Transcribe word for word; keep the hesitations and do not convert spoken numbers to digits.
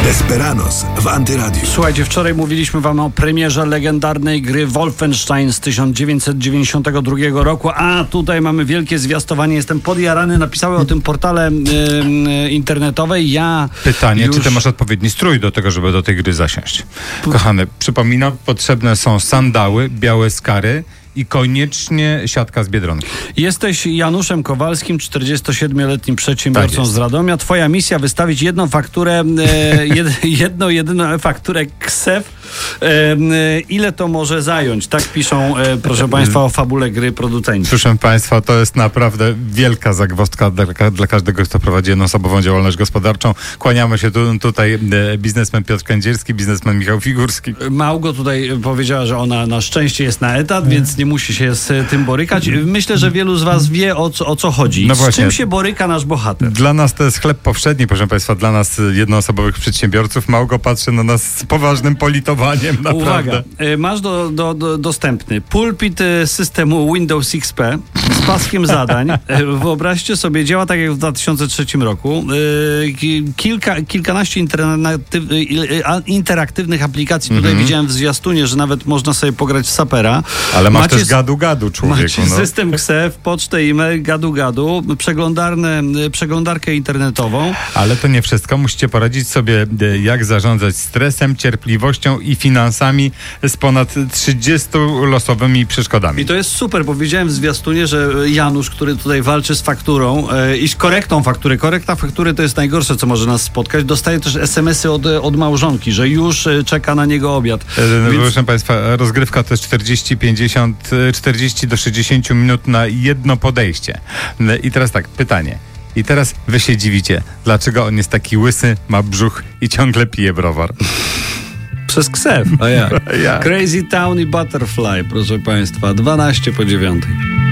Desperados w Antyradiu. Słuchajcie, wczoraj mówiliśmy wam o premierze legendarnej gry Wolfenstein z tysiąc dziewięćset dziewięćdziesiątego drugiego roku, a tutaj mamy wielkie zwiastowanie. Jestem podjarany, napisały o tym portale yy, internetowe. Ja Pytanie, już... czy ty masz odpowiedni strój do tego, żeby do tej gry zasiąść? Kochany, przypominam, potrzebne są sandały, białe skary i koniecznie siatka z Biedronki. Jesteś Januszem Kowalskim, czterdziestosiedmioletnim przedsiębiorcą Tak z Radomia. Twoja misja wystawić jedną fakturę, e, jed, jedną, jedyną fakturę KSEF. E, e, ile to może zająć? Tak piszą, e, proszę Państwa, o fabule gry producenci. Proszę Państwa, to jest naprawdę wielka zagwozdka dla, dla każdego, kto prowadzi jednoosobową działalność gospodarczą. Kłaniamy się tu, tutaj e, biznesmen Piotr Kędzierski, biznesmen Michał Figurski. Małgo tutaj powiedziała, że ona na szczęście jest na etat, więc nie musi się z tym borykać. Myślę, że wielu z was wie, o co, o co chodzi. No z właśnie. czym się boryka nasz bohater? Dla nas to jest chleb powszedni, proszę Państwa, dla nas jednoosobowych przedsiębiorców. Małgo patrzy na nas z poważnym politowaniem, naprawdę. Uwaga, masz do, do, do, dostępny pulpit systemu Windows X P z paskiem zadań. Wyobraźcie sobie, działa tak jak w dwa tysiące trzecim roku. Kilka, kilkanaście interaktywnych aplikacji. Tutaj mm-hmm. widziałem w zwiastunie, że nawet można sobie pograć w sapera. Ale masz macie, też gadu-gadu, człowieku. Macie no. system KSEF, pocztę, e-mail, gadu-gadu, przeglądarnę, przeglądarkę internetową. Ale to nie wszystko. Musicie poradzić sobie, jak zarządzać stresem, cierpliwością i finansami z ponad trzydziestoma losowymi przeszkodami. I to jest super, bo widziałem w zwiastunie, że Janusz, który tutaj walczy z fakturą e, i z korektą faktury, korekta faktury to jest najgorsze, co może nas spotkać, dostaje też es em esy od, od małżonki, że już e, czeka na niego obiad. E, Więc... Proszę Państwa, rozgrywka to jest czterdzieści, pięćdziesiąt, czterdzieści do sześćdziesięciu minut na jedno podejście. I teraz tak, pytanie. I teraz wy się dziwicie, dlaczego on jest taki łysy, ma brzuch i ciągle pije browar. Przez KSEF. A jak? jak? Crazy Town i Butterfly, proszę Państwa, dwanaście po dziewiątej.